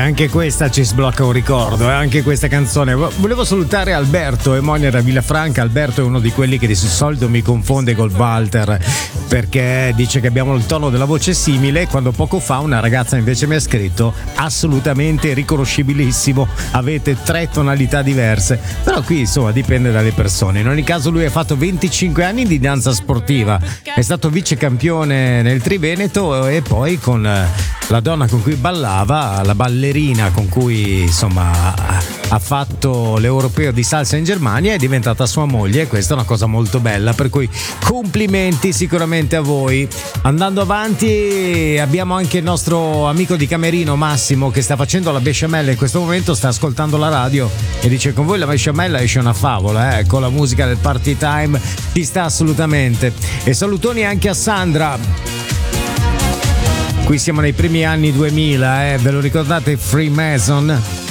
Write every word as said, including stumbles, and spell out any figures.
anche questa ci sblocca un ricordo, eh? Anche questa canzone. Volevo salutare Alberto e Monia da Villafranca. Alberto è uno di quelli che di solito mi confonde col Walter, perché dice che abbiamo il tono della voce simile, quando poco fa una ragazza invece mi ha scritto assolutamente riconoscibilissimo, avete tre tonalità diverse. Però qui insomma dipende dalle persone. In ogni caso lui ha fatto venticinque anni di danza sportiva, è stato vice campione nel Triveneto e poi con la donna con cui ballava, la ballerina con cui insomma ha fatto l'europeo di salsa in Germania, è diventata sua moglie, e questa è una cosa molto bella, per cui complimenti sicuramente a voi. Andando avanti abbiamo anche il nostro amico di Camerino Massimo che sta facendo la besciamella in questo momento, sta ascoltando la radio e dice: con voi la besciamella esce una favola, eh? Con la musica del party time ci sta assolutamente. E salutoni anche a Sandra. Qui siamo nei primi anni duemila, eh? Ve lo ricordate Freemason?